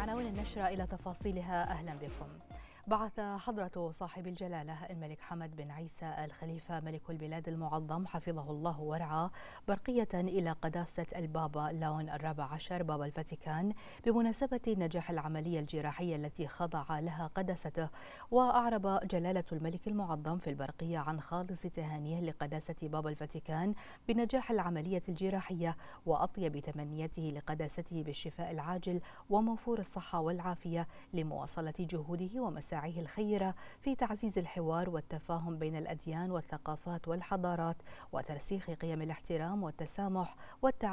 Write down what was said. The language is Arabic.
عناوين النشرة إلى تفاصيلها. أهلا بكم. بعث حضرة صاحب الجلالة الملك حمد بن عيسى آل خليفة ملك البلاد المعظم حفظه الله ورعاه برقية إلى قداسة البابا لاون الرابع عشر بابا الفاتيكان بمناسبة نجاح العملية الجراحية التي خضع لها قداسته. وأعرب جلالة الملك المعظم في البرقية عن خالص تهانيه لقداسة بابا الفاتيكان بنجاح العملية الجراحية وأطيب تمنياته لقداسته بالشفاء العاجل وموفور الصحة والعافية لمواصلة جهوده ومساعيه الخيرة في تعزيز الحوار والتفاهم بين الأديان والثقافات والحضارات وترسيخ قيم الاحترام والتسامح والتعاون